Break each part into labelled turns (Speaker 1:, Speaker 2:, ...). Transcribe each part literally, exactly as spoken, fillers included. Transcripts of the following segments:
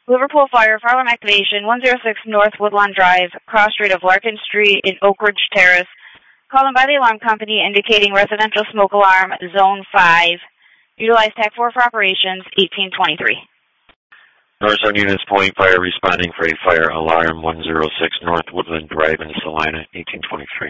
Speaker 1: Liverpool Fire, fire alarm activation, one oh six North Woodlawn Drive, cross street of Larkin Street in Oak Ridge Terrace. Calling by the alarm company indicating residential smoke alarm, zone five. Utilize T A C four for operations, eighteen twenty-three.
Speaker 2: Northern Units Point Fire responding for a fire alarm, one oh six North Woodland Drive in Salina, eighteen twenty-three.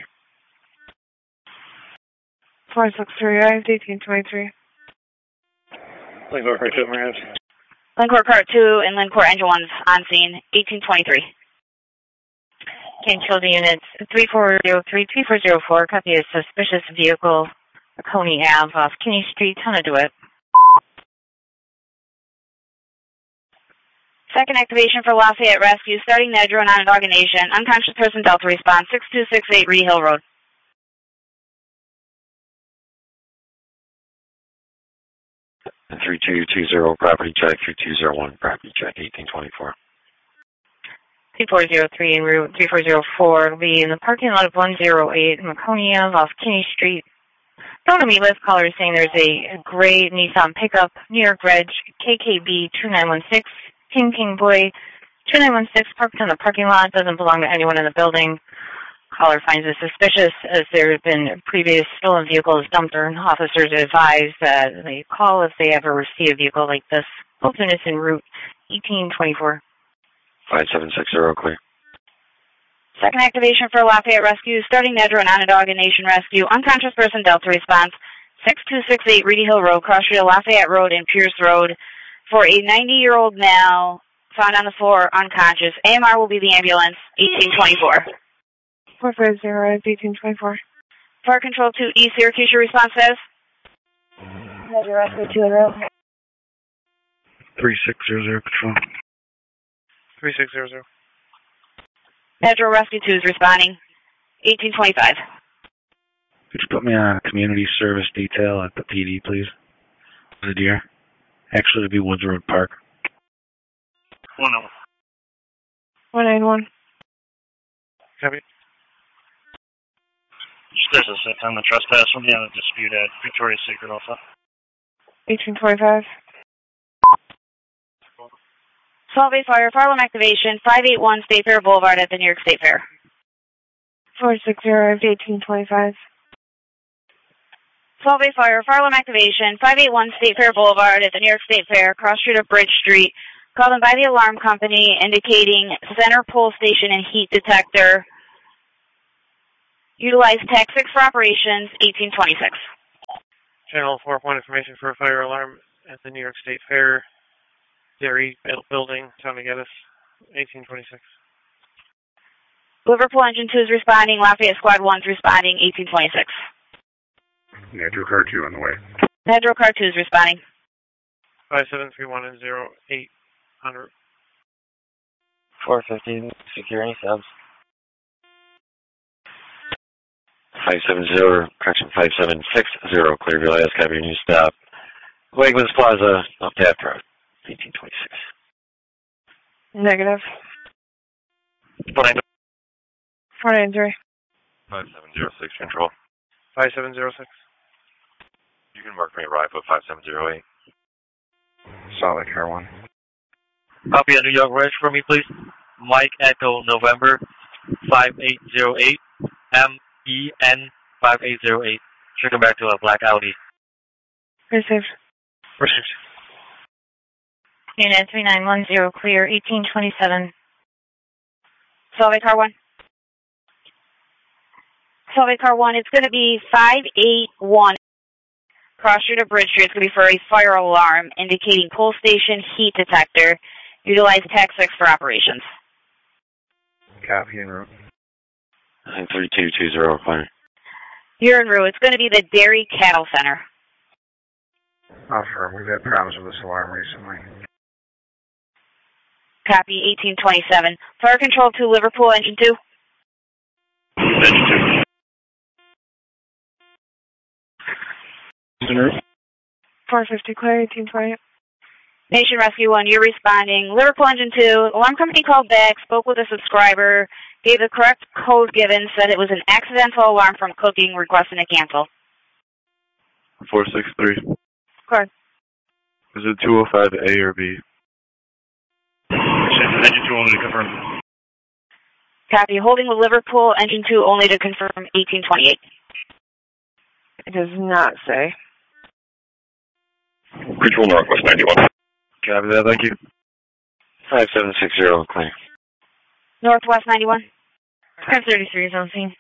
Speaker 3: four six three, I have eighteen twenty-three.
Speaker 4: Linkport Car two, Marines.
Speaker 1: Linkport Car two and Linkport Engine one's on scene, eighteen twenty-three.
Speaker 5: Can kill the units three four zero three, three four zero four, copy a suspicious vehicle, Coney Ave off Kinney Street, ton of do it.
Speaker 1: Second activation for Lafayette Rescue, starting Nedro and Onondaga Nation. Unconscious person Delta response, six two six eight Reedy Hill Road.
Speaker 2: three two two zero, property check, three two zero one, property check, eighteen twenty-four.
Speaker 5: three four zero three en route three four zero four will be in the parking lot of one oh eight Macony Ave off Kinney Street. Don't want to meet with callers saying there's a gray Nissan pickup, New York Reg, K K B two nine one six, King King Boy, two nine one six, parked in the parking lot, doesn't belong to anyone in the building. Caller finds it suspicious as there have been previous stolen vehicles dumped, and officers advise that they call if they ever see a vehicle like this. Both units en route, eighteen twenty-four.
Speaker 2: five seven six zero, clear.
Speaker 1: Second activation for Lafayette Rescue, starting Nedro and Onondaga Nation Rescue. Unconscious person Delta response, six two six eight Reedy Hill Road, cross street of Lafayette Road and Pierce Road, for a ninety-year-old male found on the floor unconscious. A M R will be the ambulance, eighteen twenty-four.
Speaker 3: four five zero, I have eighteen twenty-four.
Speaker 1: Fire Control two East Syracuse, your response says?
Speaker 6: Nedro Rescue two en route.
Speaker 4: three six zero zero, control. three six zero zero.
Speaker 1: Nedro Rescue two is responding, eighteen twenty-five.
Speaker 4: Could you put me on a community service detail at the P D, please? The deer. Actually, it'd be Woods Road Park. one oh.
Speaker 3: one nine one.
Speaker 4: Copy.
Speaker 7: There's a six on the trespass. We'll be on a dispute at Victoria's Secret also.
Speaker 3: eighteen twenty-five.
Speaker 1: Solvay Fire, fire alarm activation, five eight one State Fair Boulevard at the New York State Fair.
Speaker 3: four six zero, I have eighteen twenty-five.
Speaker 1: Solvay Fire, fire alarm activation, five eight one State Fair Boulevard at the New York State Fair, cross street of Bridge Street. Called in by the alarm company indicating center pole station and heat detector. Utilize T A C six for operations, eighteen twenty-six.
Speaker 4: Channel four, point information for a fire alarm at the New York State Fair. Dairy building, time to get us, eighteen twenty-six.
Speaker 1: Liverpool Engine two is responding, Lafayette Squad one is responding, eighteen twenty-six.
Speaker 8: Nedro Car two on the way.
Speaker 1: Nedro Car two is responding.
Speaker 4: five seven three one and zero eight hundred.
Speaker 9: four fifty, security subs.
Speaker 2: five seven zero, correction, five seven six zero, Clearview, last copy, new stop. Wegmans Plaza, off Taft Road, eighteen twenty-six.
Speaker 3: Negative. four nine three.
Speaker 10: five seven zero six, control.
Speaker 4: five seven zero six.
Speaker 10: You can mark me arrival at five seven zero eight.
Speaker 8: Solid Car one.
Speaker 7: Copy at New York Reg for me, please. Mike Echo November five eight zero eight M E N five eight zero eight. Should come back to a black Audi.
Speaker 3: Received.
Speaker 4: Received.
Speaker 5: Unit three nine one zero clear, eighteen twenty-seven.
Speaker 1: Solvay Car one. Solvay Car one, it's going to be five eight one. Cross street of Bridge Street. It's going to be for a fire alarm indicating pole station heat detector. Utilize T A C six for operations.
Speaker 8: Copy en route.
Speaker 2: three two two zero, clear.
Speaker 1: You're en route. It's going to be the Dairy Cattle Center.
Speaker 8: Officer, we've had problems with this alarm recently.
Speaker 1: Copy, eighteen twenty-seven. Fire Control to Liverpool, Engine two.
Speaker 10: Engine two.
Speaker 3: four fifty clear, eighteen twenty.
Speaker 1: Nation Rescue one, you're responding. Liverpool Engine two, alarm company called back, spoke with a subscriber, gave the correct code given, said it was an accidental alarm from cooking, requesting to cancel.
Speaker 10: four six three.
Speaker 3: Correct.
Speaker 10: Is it two oh five A or B?
Speaker 4: Engine two only to confirm.
Speaker 1: Copy. Holding with Liverpool, engine two only to confirm eighteen twenty-eight.
Speaker 3: It does not say.
Speaker 10: Control Northwest ninety-one.
Speaker 2: Copy that, thank you. five seven six zero, clear.
Speaker 1: Northwest ninety-one.
Speaker 5: Car thirty-three is on scene.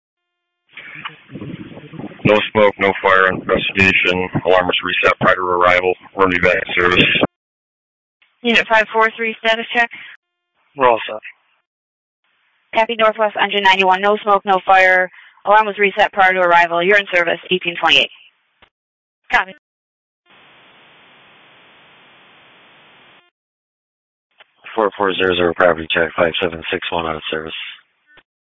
Speaker 10: No smoke, no fire, investigation. Alarm was reset prior to arrival. Run me back in service.
Speaker 5: Unit five four three, status check.
Speaker 7: We're all set.
Speaker 1: Copy. Northwest engine ninety-one. No smoke, no fire. Alarm was reset prior to arrival. You're in service, eighteen twenty-eight.
Speaker 5: Copy.
Speaker 2: four four zero zero, property check, five seven six one out of service.